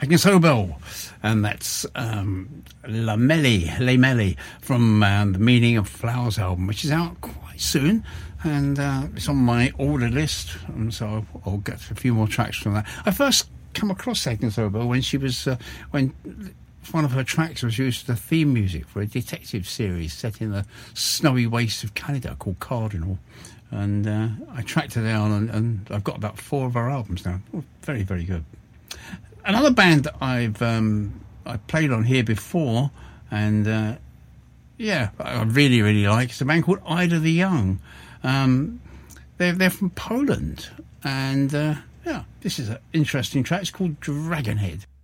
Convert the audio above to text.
Agnes Obel, and that's Les Melly from the Meaning of Flowers album, which is out quite soon, and it's on my order list, and so I'll get a few more tracks from that. I first come across Agnes Obel when she was when one of her tracks was used as the theme music for a detective series set in the snowy wastes of Canada called Cardinal. And I tracked her down, and I've got about 4 of her albums now. Oh, very, very good. Another band that I played on here before, and I really, really like, it's a band called Ida the Young. They're from Poland, and this is an interesting track. It's called Dragonhead.